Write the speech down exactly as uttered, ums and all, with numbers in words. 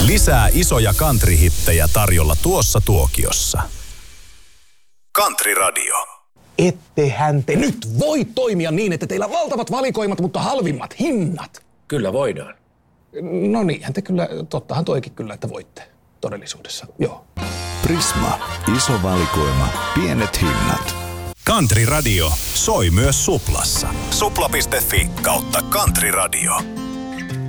Lisää isoja country-hittejä tarjolla tuossa tuokiossa. Country Radio. Ettehän te nyt voi toimia niin, että teillä on valtavat valikoimat, mutta halvimmat hinnat. Kyllä voidaan. No niinhän te kyllä, tottahan toikin kyllä, että voitte todellisuudessa, joo. Prisma. Iso valikoima. Pienet hinnat. Country Radio soi myös Suplassa. Supla piste fi kautta Country Radio.